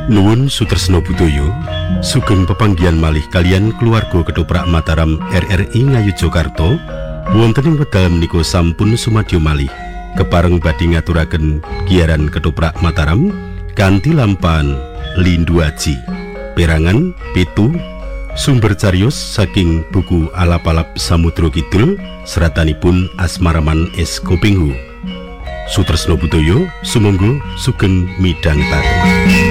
Nuwun Sutresna Budaya, sugeng pepanggihan malih kalian keluarga Ketoprak Mataram RRI Ngayogyakarta. Wonten ing wekdal menika sampun sumadyo malih kepareng badhe ngaturaken giaran Ketoprak Mataram kanthi lampahan Lindhu Aji. Perangan pitu sumber cariyos saking buku Alap-alap Samudra Kidul seratanipun Asmaraman S. Kopinghu. Sutresna Budaya sumangga sugeng midhangetaken.